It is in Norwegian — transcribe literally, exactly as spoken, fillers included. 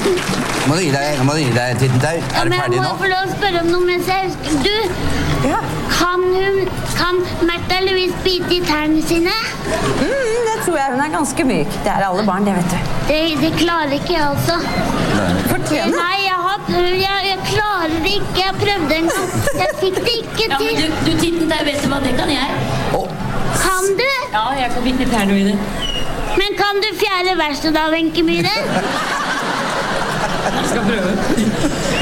Nå må du gi deg, nå må du gi deg Tittentau. Ja, Er du men ferdig jeg nå? må få lov å spørre om noe mens jeg Du, Ja. kan hun Kan Märtha Louise bite i tærne sine? Mm, det tror jeg hun er ganske myk. Det er alle barn, det vet du. Det, det klarer ikke jeg altså. Fortjene. Nei, jeg har prøvd, jeg, jeg klarer det ikke. Jeg prøvde en gang. Jeg fikk det ikke Ja, men til. du, du Tittentau, vet du hva, det kan jeg. Kan du? Ja, jeg kan bite i tærne mine. Men kan du fjerde verset da, Wenche Myhre? Jeg skal prøve.